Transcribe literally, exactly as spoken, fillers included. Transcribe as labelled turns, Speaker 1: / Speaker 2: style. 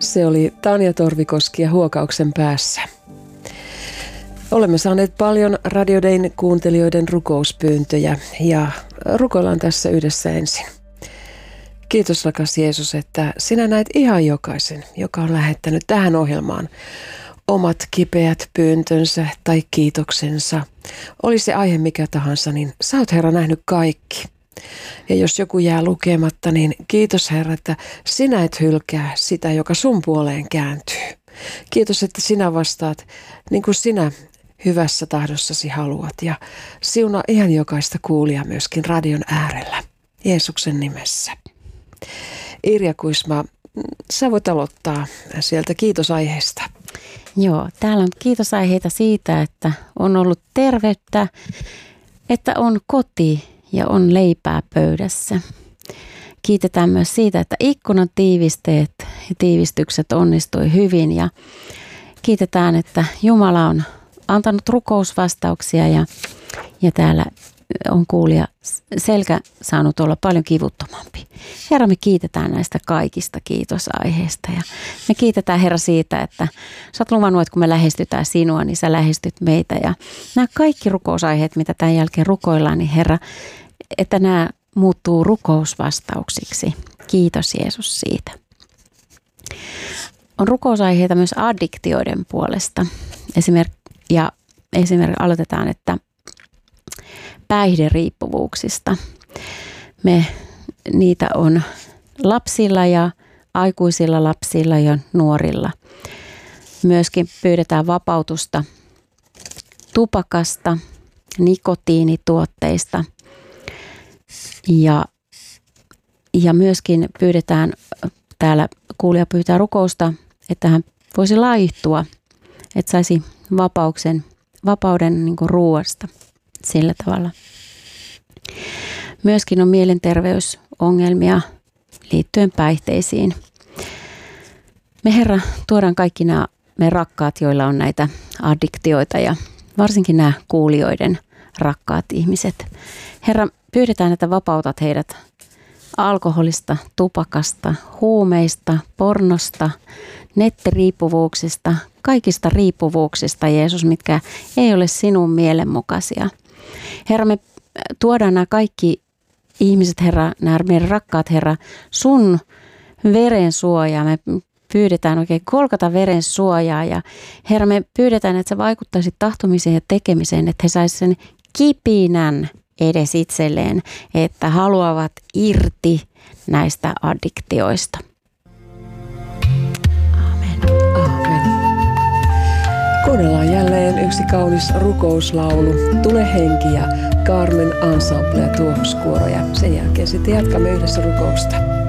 Speaker 1: Se oli Tanja Torvikoski ja Huokauksen päässä. Olemme saaneet paljon Radio Dayn kuuntelijoiden rukouspyyntöjä ja rukoillaan tässä yhdessä ensin. Kiitos rakas Jeesus, että sinä näet ihan jokaisen, joka on lähettänyt tähän ohjelmaan omat kipeät pyyntönsä tai kiitoksensa. Oli se aihe mikä tahansa, niin sä oot Herra nähnyt kaikki. Ja jos joku jää lukematta, niin kiitos Herra, että sinä et hylkää sitä, joka sun puoleen kääntyy. Kiitos, että sinä vastaat niin kuin sinä hyvässä tahdossasi haluat. Ja siunaa ihan jokaista kuulijaa myöskin radion äärellä. Jeesuksen nimessä. Irja Kuisma, sä voit aloittaa sieltä kiitosaiheesta.
Speaker 2: Joo, täällä on kiitosaiheita siitä, että on ollut terveyttä, että on koti ja on leipää pöydässä. Kiitetään myös siitä, että ikkunan tiivisteet ja tiivistykset onnistui hyvin ja kiitetään, että Jumala on antanut rukousvastauksia ja, ja täällä on kuulija selkä saanut olla paljon kivuttomampi. Herra, me kiitetään näistä kaikista kiitosaiheista ja me kiitetään Herra siitä, että sä oot luvannut, että kun me lähestytään sinua, niin sä lähestyt meitä ja nämä kaikki rukousaiheet, mitä tämän jälkeen rukoillaan, niin Herra, että nämä muuttuu rukousvastauksiksi. Kiitos Jeesus siitä. On rukousaiheita myös addiktioiden puolesta. Esimerkiksi, ja esimerkiksi aloitetaan, että päihderiippuvuuksista. Me, niitä on lapsilla ja aikuisilla lapsilla ja nuorilla. Myöskin pyydetään vapautusta tupakasta, nikotiinituotteista ja, ja myöskin pyydetään, täällä kuulija pyytää rukousta, että hän voisi laihtua, että saisi vapauksen, vapauden niin kuin ruuasta sillä tavalla. Myöskin on mielenterveysongelmia liittyen päihteisiin. Me Herra tuodaan kaikki nämä me rakkaat, joilla on näitä addiktioita ja varsinkin nämä kuulijoiden rakkaat ihmiset. Herra, pyydetään, että vapautat heidät alkoholista, tupakasta, huumeista, pornosta, nettiriippuvuuksista, kaikista riippuvuuksista, Jeesus, mitkä ei ole sinun mielenmukaisia. Herra, me tuodaan nämä kaikki ihmiset, Herra, nämä meidän rakkaat, Herra, sun veren suojaa. Me pyydetään oikein kolkata veren suojaa ja Herra, me pyydetään, että sä vaikuttaisit tahtomiseen ja tekemiseen, että he saisivat sen kipinän edes itselleen, että haluavat irti näistä addiktioista. Amen.
Speaker 1: Amen. Kuunnellaan jälleen yksi kaunis rukouslaulu, Tule henki ja Carmen Ensemble ja tuohuskuoro ja sen jälkeen sitten jatkamme yhdessä rukousta.